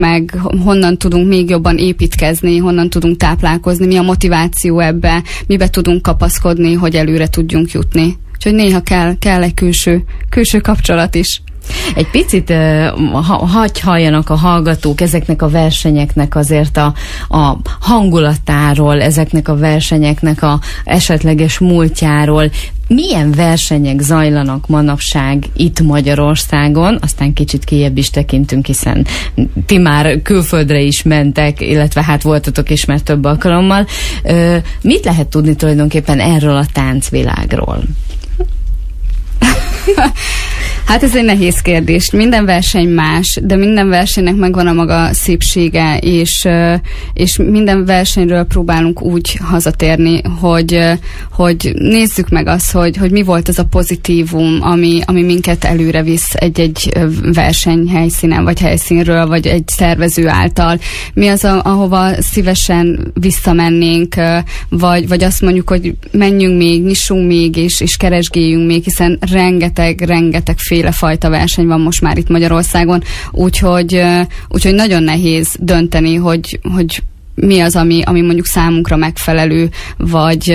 meg honnan tudunk még jobban építkezni, honnan tudunk táplálkozni, mi a motiváció ebbe, mibe tudunk kapaszkodni, hogy előre tudjunk jutni. Úgyhogy néha kell egy külső kapcsolat is. Egy picit hagy halljanak a hallgatók ezeknek a versenyeknek azért a hangulatáról, ezeknek a versenyeknek a esetleges múltjáról. Milyen versenyek zajlanak manapság itt Magyarországon? Aztán kicsit kijebb is tekintünk, hiszen ti már külföldre is mentek, illetve hát voltatok is már több alkalommal. Mit lehet tudni tulajdonképpen erről a táncvilágról? Hát ez egy nehéz kérdés. Minden verseny más, de minden versenynek megvan a maga szépsége, és minden versenyről próbálunk úgy hazatérni, hogy nézzük meg azt, hogy mi volt az a pozitívum, ami minket előre visz egy versenyhelyszínen, vagy helyszínről, vagy egy szervező által. Mi az, ahova szívesen visszamennénk, vagy azt mondjuk, hogy menjünk még, nyissunk még, és keresgéljünk még, hiszen rengeteg fajta verseny van most már itt Magyarországon, úgyhogy nagyon nehéz dönteni, hogy mi az, ami mondjuk számunkra megfelelő, vagy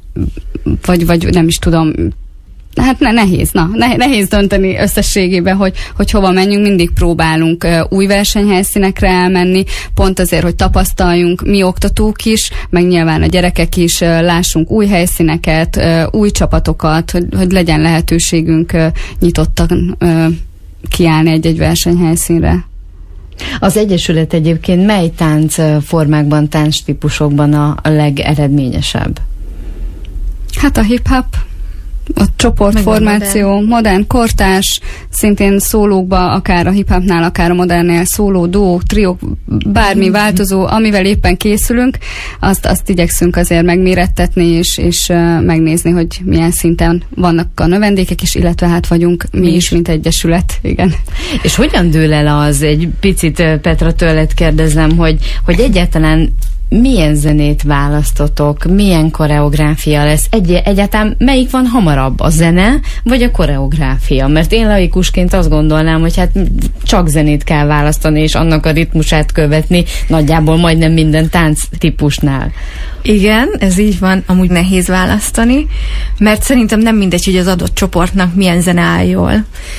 nem is tudom. Hát nehéz dönteni összességében, hogy hova menjünk, mindig próbálunk új versenyhelyszínekre elmenni, pont azért, hogy tapasztaljunk mi oktatók is, meg nyilván a gyerekek is, lássunk új helyszíneket, új csapatokat, hogy legyen lehetőségünk nyitottan kiállni egy versenyhelyszínre. Az Egyesület egyébként mely táncformákban, tánctípusokban a legeredményesebb? Hát a hip-hop, a csoportformáció, modern, kortárs, szintén szólókba, akár a hip-hopnál, akár a modernnél szóló, duó, triók, bármi változó, amivel éppen készülünk, azt igyekszünk azért megmérettetni, és megnézni, hogy milyen szinten vannak a növendékek is, illetve hát vagyunk mi is, mint egyesület. Igen. És hogyan dől el az, egy picit Petra tőled kérdezem, hogy egyáltalán milyen zenét választotok, milyen koreográfia lesz? Egyáltalán melyik van hamarabb, a zene vagy a koreográfia? Mert én laikusként azt gondolnám, hogy hát csak zenét kell választani, és annak a ritmusát követni nagyjából majdnem minden tánctípusnál. Igen, ez így van, amúgy nehéz választani, mert szerintem nem mindegy, hogy az adott csoportnak milyen zene áll jól.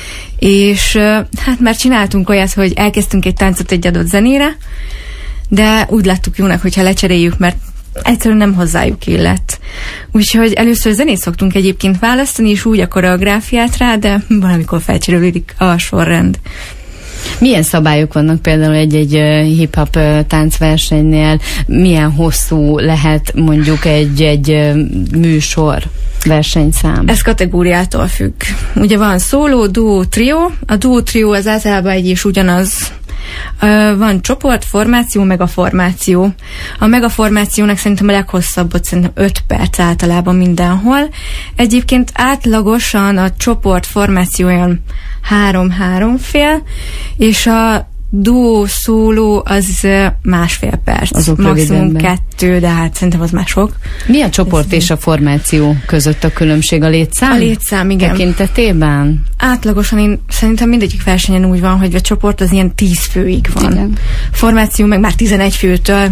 És hát már csináltunk olyat, hogy elkezdtünk egy táncot egy adott zenére, de úgy láttuk jónak, hogyha lecseréljük, mert egyszerűen nem hozzájuk illett. Úgyhogy először zenét szoktunk egyébként választani, és úgy a koreográfiát rá, de valamikor felcserélődik a sorrend. Milyen szabályok vannak például egy hip-hop táncversenynél? Milyen hosszú lehet mondjuk egy műsor, versenyszám? Ez kategóriától függ. Ugye van szóló, duó, trió. A duó, trió az általában egy és ugyanaz. Van csoportformáció, megaformáció. A megaformációnak szerintem a leghosszabbot szerintem 5 perc általában mindenhol. Egyébként átlagosan a csoportformáció olyan 3-3 fél, és a duó, szóló az 1,5 perc. Azok maximum 2, de hát szerintem az már sok. Mi a csoport és a formáció között a különbség? A létszám? A létszám, igen. Tekintetében? Átlagosan én szerintem mindegyik versenyen úgy van, hogy a csoport az ilyen 10 főig van. Igen. Formáció meg már 11 főtől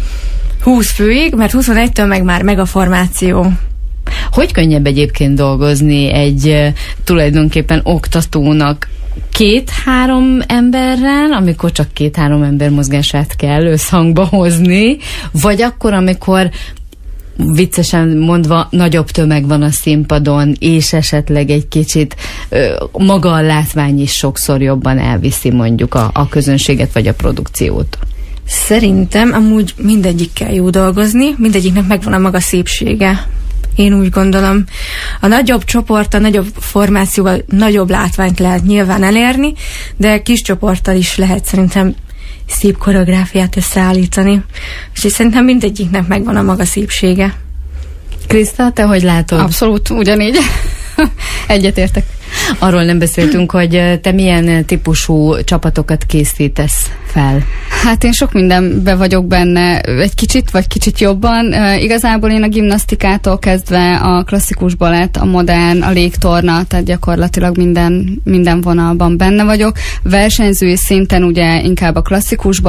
20 főig, mert 21-től meg már megaformáció. Hogy könnyebb egyébként dolgozni egy tulajdonképpen oktatónak 2-3 emberrel, amikor csak 2-3 ember mozgását kell összhangba hozni, vagy akkor, amikor viccesen mondva nagyobb tömeg van a színpadon, és esetleg egy kicsit maga a látvány is sokszor jobban elviszi mondjuk a közönséget vagy a produkciót? Szerintem amúgy mindegyikkel jó dolgozni, mindegyiknek megvan a maga szépsége. Én úgy gondolom, a nagyobb csoport, a nagyobb formációval nagyobb látványt lehet nyilván elérni, de kis csoporttal is lehet szerintem szép koreográfiát összeállítani. És szerintem mindegyiknek megvan a maga szépsége. Kriszta, te hogy látod? Abszolút, ugyanígy. Egyetértek. Arról nem beszéltünk, hogy te milyen típusú csapatokat készítesz fel. Hát én sok mindenbe vagyok benne, egy kicsit, vagy kicsit jobban. Igazából én a gimnasztikától kezdve a klasszikus balett, a modern, a légtorna, tehát gyakorlatilag minden vonalban benne vagyok. Versenyzői szinten ugye inkább a klasszikus